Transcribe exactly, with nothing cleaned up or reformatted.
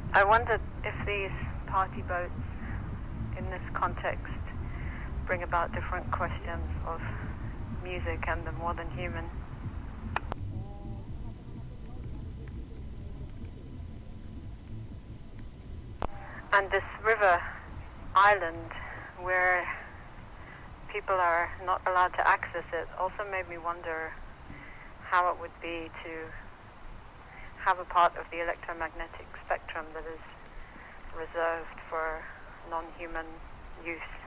I wondered if these party boats in this context bring about different questions of music and the more than human. And this river island where people are not allowed to access it also made me wonder how it would be to have a part of the electromagnetic spectrum that is reserved for non-human use.